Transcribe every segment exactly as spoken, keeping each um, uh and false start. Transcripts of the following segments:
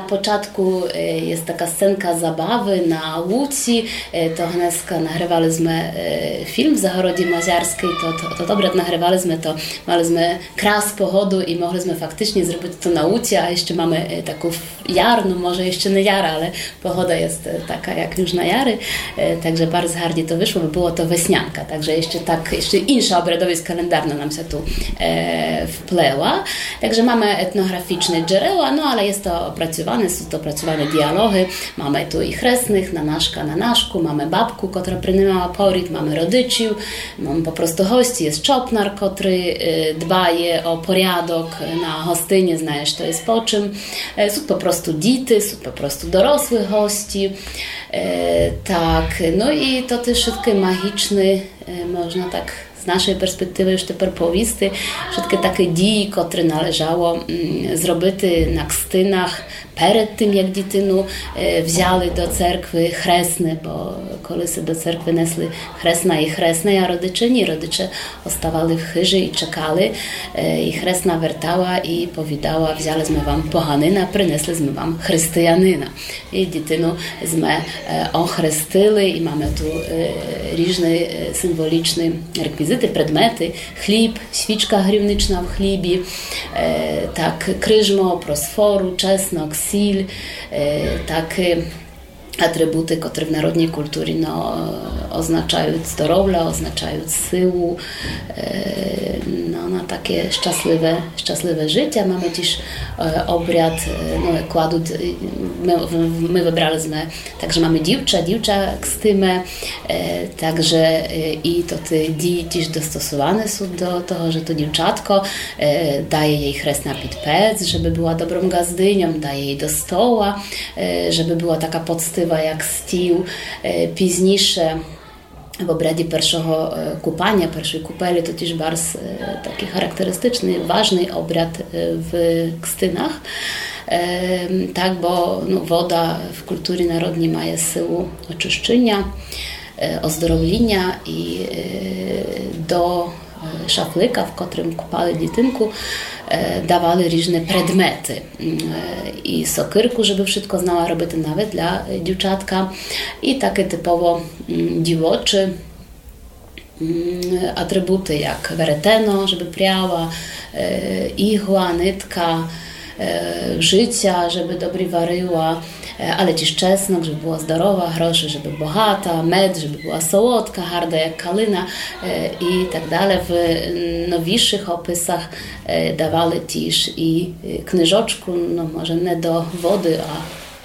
początku jest taka scenka zabawy na łódzi, to dneska nagrywaliśmy film w Zagorodzie Maziarskiej, to, to, to dobre nagrywaliśmy, to mieliśmy kras pochodu i mogliśmy faktycznie zrobić to na łódzi, a jeszcze mamy taką jarną, może jeszcze nie jara, ale pochoda jest taka jak już na jary, także bardzo harnie to wyszło, bo było to wesnianka, także jeszcze tak, jeszcze insza obradowiec kalendarna nam się tu e, wpleła, także mamy etnograficzne dziereła, no ale jest to opracowane, są to opracowane dialogi, mamy tu i chresnych, na naszka, na naszku, mamy babku, która prynymała poryt, mamy rodycił, mamy po prostu hości, jest czopnar, który e, dbaje o porядок na hostynie, znajesz to jest po czym, e, są po prostu dity, są po prostu dorosłych hości, e, tak, no i to też wszystkie magiczne, e, można tak z naszej perspektywy już te perpowisty, wszystkie takie dii, które należało mm, zrobić na kstynach, przed tym jak dzitynu e, wzięli do cerkwy chresne, bo kolysy do cerkwy nesli chresna i chresne, a rodycze nie, rodycze ostawali w chyży i czekali e, i chresna wertała i powiedziała, wzięliśmy wam pochanyna, przynesliśmy wam chrystyjanyna. I dzitynu sme e, ochrestyli i mamy tu e, różne e, symboliczne rekwizyty, predmety, chleb, świczka grywniczna w chlebie, e, tak kryżmo, prosforu, czesnok, sil, e, takie atrybuty, które w narodniej kulturze no, oznaczają zdrowia, oznaczają syłu, e, no, na takie szczęśliwe, szczęśliwe życie. Mamy też e, obrad, no, kładu, my, my wybraliśmy, także mamy dziewczę, dziewczę kstymę, e, także e, i to te di też dostosowane są do tego, że to dziewczatko e, daje jej chres na pitpec, żeby była dobrą gazdynią, daje jej do stoła, e, żeby była taka podstywa jak stil, e, późniejsze w obradzie pierwszego kupania, pierwszej kupeli, to też bardzo e, taki charakterystyczny, ważny obrad e, w kstynach. E, tak, bo no, woda w kulturze narodniej ma siłę oczyszczenia, e, ozdrowienia i e, do szaflyka, w którym kupali dzietynku, e, dawali różne predmety e, i sokyrku, żeby wszystko znała robić nawet dla dziewczatka i takie typowo mm, dziwoczy mm, atrybuty jak wereteno, żeby priała, e, igła, nytka, e, życia, żeby dobrze waryła, ale też czesnok, żeby była zdrowa, groszy, żeby bogata, med, żeby była słodka, harda jak kalina i tak dalej. W nowiszych opisach dawali też i knyżoczku, no może nie do wody, a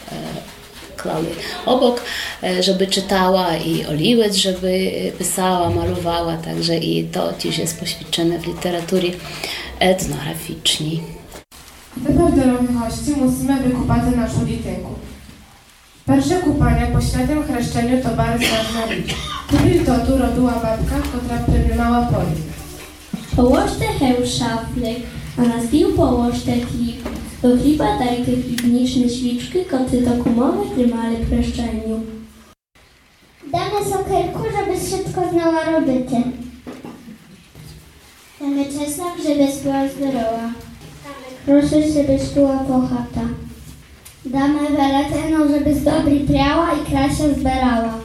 klali obok, żeby czytała i oliwec, żeby pisała, malowała, także i to też jest poświadczone w literaturze etnograficznej. Тепер, дорогі гості, мусимо викупати нашу дітинку. Перше купання по świętym chrzczeniu to bardzo ważna rzecz. Który to tu robiła babka, która przejmowała poryt. Położte heł szaflik, a na zbił położte chleb. Do chleba dajte chlebniczne świczki, koty do kumowe trzymali w chrzczeniu. Damy sokierku, żeby wszystko znała robicie. Damy czesnek, żeby była zdrowa. Proszę, żeby była bohata. Damy weleteno, żeby z dobry priała i krasia zbierała.